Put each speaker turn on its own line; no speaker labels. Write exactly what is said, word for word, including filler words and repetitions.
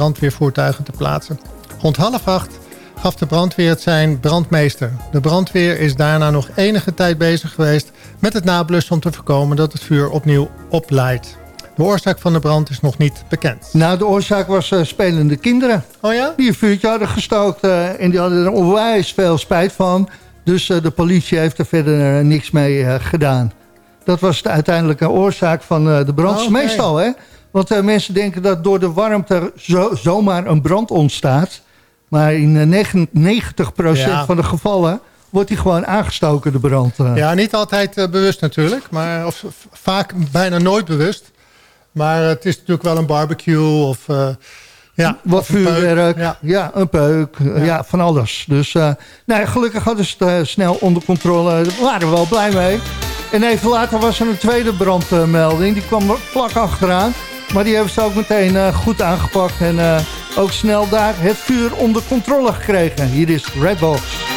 brandweervoertuigen te plaatsen. Rond half acht gaf de brandweer het zijn brandmeester. De brandweer is daarna nog enige tijd bezig geweest met het nablussen om te voorkomen dat het vuur opnieuw opleidt. De oorzaak van de brand is nog niet bekend.
Nou, de oorzaak was uh, spelende kinderen.
Oh ja?
Die een vuurtje hadden gestookt uh, en die hadden er onwijs veel spijt van. Dus uh, de politie heeft er verder uh, niks mee uh, gedaan. Dat was de uiteindelijke oorzaak van uh, de brand. Oh, okay. Meestal, hè? Want uh, mensen denken dat door de warmte zo, zomaar een brand ontstaat. Maar in uh, negenennegentig procent ja. van de gevallen wordt die gewoon aangestoken, de brand. Uh.
Ja, niet altijd uh, bewust natuurlijk. Maar, of vaak bijna nooit bewust. Maar uh, het is natuurlijk wel een barbecue of... Uh, Ja,
wat vuurwerk, ja. ja, een peuk, ja. ja, van alles. Dus uh, nou ja, gelukkig hadden ze het uh, snel onder controle. Daar waren we wel blij mee. En even later was er een tweede brandmelding. Die kwam er vlak achteraan. Maar die hebben ze ook meteen uh, goed aangepakt. En uh, ook snel daar het vuur onder controle gekregen. Hier is Redbox.